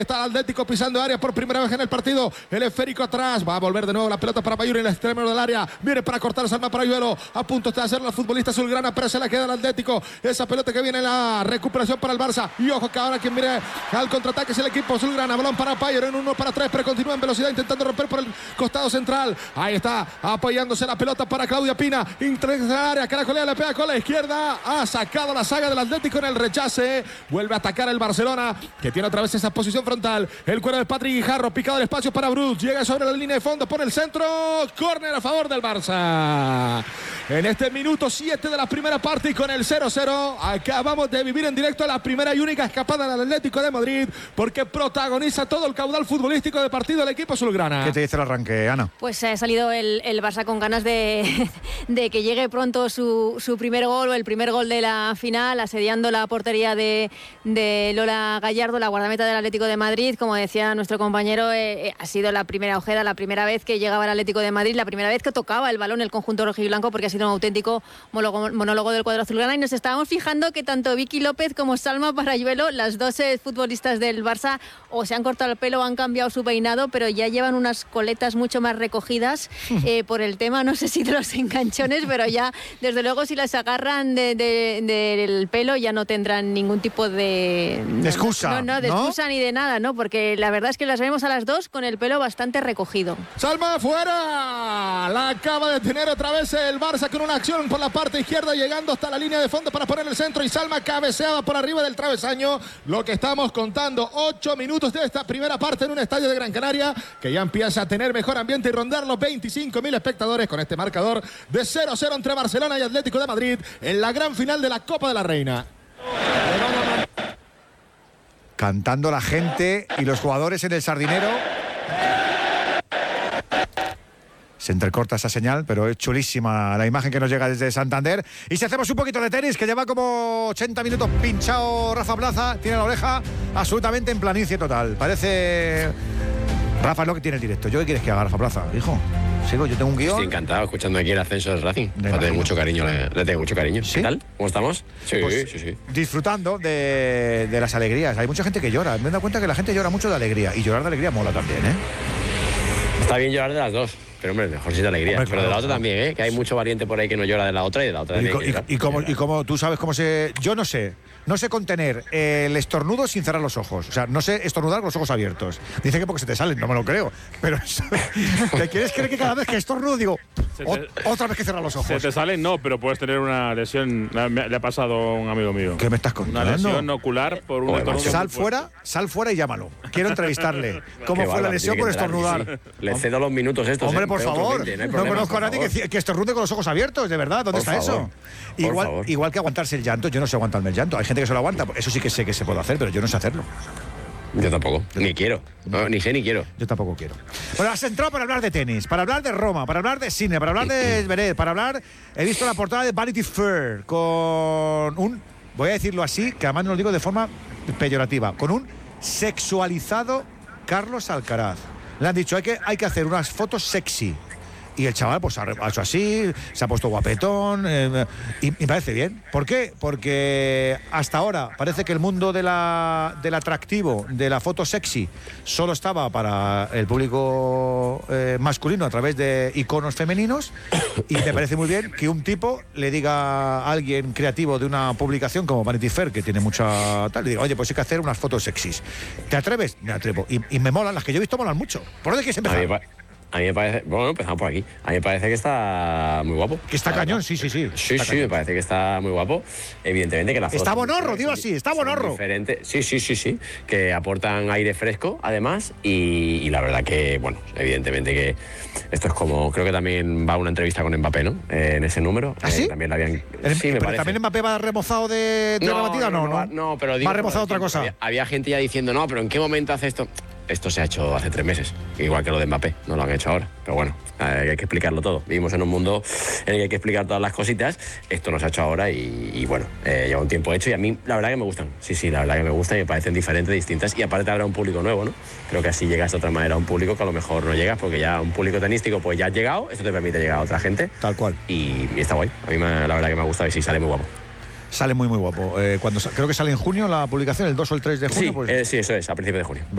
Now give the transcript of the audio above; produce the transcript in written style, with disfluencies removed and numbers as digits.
Está el Atlético pisando área por primera vez en el partido. El esférico atrás. Va a volver de nuevo la pelota para Bayuri en el extremo del área. Viene para cortar Salma para Ayuelo. A punto está de hacerlo la futbolista azulgrana, pero se la queda el Atlético. Esa pelota que viene en la recuperación para el Barça. Y ojo que ahora quien mire al contraataque es el equipo azulgrana. Balón para Payor en 1-3, pero continúa en velocidad intentando romper por el costado central. Ahí está apoyándose la pelota para Claudia Pina. Intresa el área. Caracolea, le pega con la izquierda. Ha sacado la saga del Atlético en el rechace. Vuelve a atacar el Barcelona, que tiene otra vez esa posición frontal. El cuero de Patrick Guijarro, picado el espacio para Bruce, llega sobre la línea de fondo por el centro, córner a favor del Barça. En este minuto 7 de la primera parte y con el 0-0 acabamos de vivir en directo la primera y única escapada del Atlético de Madrid, porque protagoniza todo el caudal futbolístico del partido del equipo azulgrana. ¿Qué te dice el arranque, Ana? Pues ha salido el Barça con ganas de que llegue pronto su primer gol o el primer gol de la final, asediando la portería de Lola Gallardo, la guardameta del Atlético de Madrid. Como decía nuestro compañero, ha sido la primera ojeda, la primera vez que llegaba el Atlético de Madrid, la primera vez que tocaba el balón el conjunto rojiblanco, porque ha sido un auténtico monólogo del cuadro azulgrana. Y nos estábamos fijando que tanto Vicky López como Salma Parayuelo, las dos futbolistas del Barça, o se han cortado el pelo o han cambiado su peinado, pero ya llevan unas coletas mucho más recogidas por el tema, no sé si de los enganchones, pero ya, desde luego, si las agarran del pelo, ya no tendrán ningún tipo de excusa. No, de excusa ni de nada, ¿no? Porque la verdad es que las vemos a las dos con el pelo bastante recogido. Salma fuera. La acaba de tener otra vez el Barça con una acción por la parte izquierda, llegando hasta la línea de fondo para poner el centro, y Salma cabeceaba por arriba del travesaño. Lo que estamos contando, 8 minutos de esta primera parte en un estadio de Gran Canaria que ya empieza a tener mejor ambiente y rondar los 25.000 espectadores, con este marcador de 0-0 entre Barcelona y Atlético de Madrid en la gran final de la Copa de la Reina. Cantando la gente y los jugadores en el Sardinero. Se entrecorta esa señal, pero es chulísima la imagen que nos llega desde Santander. Y si hacemos un poquito de tenis, que lleva como 80 minutos pinchado Rafa Plaza, tiene la oreja absolutamente en planicie total. Parece... Rafa es lo que tiene el directo. ¿Yo qué quieres que haga, Rafa Plaza? Hijo, sigo, yo tengo un guión. Estoy encantado escuchando aquí el ascenso del Racing. Le tengo mucho cariño, le tengo mucho cariño. ¿Sí? ¿Qué tal? ¿Cómo estamos? Sí, pues, sí. Disfrutando de las alegrías. Hay mucha gente que llora. Me he dado cuenta que la gente llora mucho de alegría. Y llorar de alegría mola también, ¿eh? Está bien llorar de las dos. Pero, hombre, mejor si de alegría. Hombre, pero claro, de la otra también, ¿eh? Que hay mucho valiente por ahí que no llora de la otra y de la otra también. ¿Y cómo tú sabes cómo se...? Yo no sé contener el estornudo sin cerrar los ojos. O sea, no sé estornudar con los ojos abiertos. Dice que porque se te salen, no me lo creo. Pero ¿te quieres creer que cada vez que estornudo digo, otra vez que cerrar los ojos? Se te salen, no, pero puedes tener una lesión. Le ha pasado a un amigo mío. ¿Qué me estás contando? Una lesión ocular por un estornudo. Sal fuera y llámalo. Quiero entrevistarle. ¿Cómo fue la lesión por estornudar? Sí. Le cedo los minutos estos. Hombre, por favor. No conozco a nadie que estornude con los ojos abiertos, de verdad. ¿Dónde está eso? Igual que aguantarse el llanto. Yo no sé aguantarme el llanto. Hay gente que se lo aguanta. Eso sí que sé que se puede hacer, pero yo no sé hacerlo. Yo tampoco, ni quiero. No, ni sé ni quiero. Yo tampoco quiero. Bueno, has entrado para hablar de tenis, para hablar de Roma, para hablar de cine, para hablar de Zverev, para hablar... He visto la portada de Vanity Fair con un... Voy a decirlo así, que además no lo digo de forma peyorativa. Con un sexualizado Carlos Alcaraz. Le han dicho, hay que hacer unas fotos sexy. Y el chaval pues ha hecho así, se ha puesto guapetón, y me parece bien. ¿Por qué? Porque hasta ahora parece que el mundo del atractivo, de la foto sexy, solo estaba para el público masculino a través de iconos femeninos, y me parece muy bien que un tipo le diga a alguien creativo de una publicación como Vanity Fair, que tiene mucha tal, le diga, oye, pues hay que hacer unas fotos sexys. ¿Te atreves? Me atrevo. Y me molan, las que yo he visto molan mucho. ¿Por dónde quieres empezar? A mí me parece... Bueno, empezamos por aquí. A mí me parece que está muy guapo. Que está cañón, sí. Sí, me parece que está muy guapo. Evidentemente que la foto... Está bonorro, digo así, está bonorro. Diferente. Sí. Que aportan aire fresco, además. Y la verdad que, bueno, evidentemente que esto es como... Creo que también va una entrevista con Mbappé, ¿no? En ese número. ¿Ah, sí? También la habían... Sí, me parece. ¿También Mbappé va remozado de rebatida? No, pero digo... ¿Va remozado otra cosa? Había gente ya diciendo, no, pero ¿en qué momento hace esto? Esto se ha hecho hace 3 meses, igual que lo de Mbappé, no lo han hecho ahora. Pero bueno, hay que explicarlo todo. Vivimos en un mundo en el que hay que explicar todas las cositas. Esto no se ha hecho ahora y bueno, lleva un tiempo hecho y a mí la verdad que me gustan. Sí, la verdad que me gustan y me parecen diferentes, distintas. Y aparte habrá un público nuevo, ¿no? Creo que así llegas de otra manera a un público que a lo mejor no llegas, porque ya un público tenístico pues ya has llegado, esto te permite llegar a otra gente. Tal cual. Y está guay. A mí la verdad que me ha gustado y sí, sale muy guapo. Sale muy guapo. Creo que sale en junio la publicación, el 2 o el 3 de junio. Sí, pues... sí, eso es, a principios de junio.